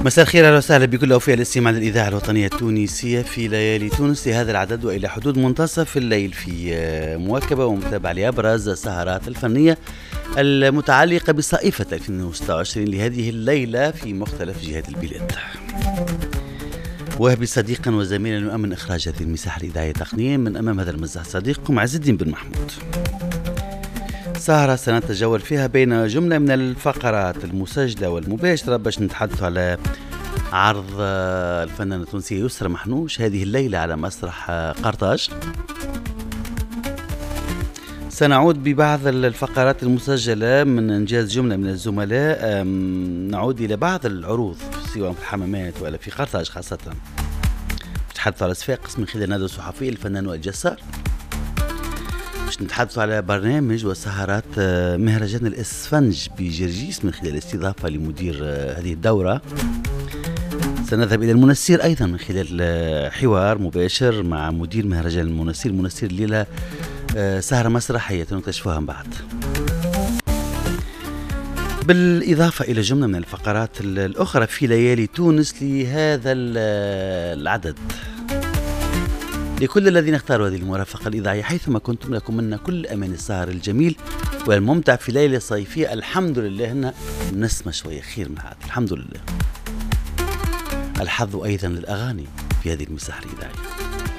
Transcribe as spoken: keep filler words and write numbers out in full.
مساء الخير، اهلا وسهلا بكل اوفياء الاستماع للاذاعه الوطنيه التونسيه في ليالي تونس لهذا العدد والى حدود منتصف الليل، في مواكبه ومتابعه لابرز السهرات الفنيه المتعلقه بصيفه ألفين وستة وعشرين لهذه الليله في مختلف جهات البلاد. وهبي صديقا وزميلا يؤمن اخراج هذه المساحه الاذاعيه تقنيا من امام هذا المزح صديقكم عز الدين بن محمود. سهرة سنتجول فيها بين جملة من الفقرات المسجلة والمباشرة باش نتحدث على عرض الفنانة التونسية يسرى محنوش هذه الليلة على مسرح قرطاج. سنعود ببعض الفقرات المسجلة من إنجاز جملة من الزملاء، نعود إلى بعض العروض سواء في الحمامات ولا في قرطاج خاصة. نتحدث على صفاقس من خلال نادي الصحفي الفنان وائل جسار. باش نتحدث على برنامج وسهرات مهرجان الإسفنج بجرجيس من خلال استضافة لمدير هذه الدورة. سنذهب إلى المنسير أيضا من خلال حوار مباشر مع مدير مهرجان المنسير المنسير الليلة سهرة مسرحية نكتشفوها من بعد، بالإضافة إلى جملة من الفقرات الأخرى في ليالي تونس لهذا العدد. لكل الذين اختاروا هذه المرافقة الإذاعية حيثما كنتم، لكم منا كل أمان السهر الجميل والممتع في ليلة صيفية. الحمد لله هنا نسمة شوية خير من هذا، الحمد لله. الحظ أيضا للأغاني في هذه المساحة الإذاعية.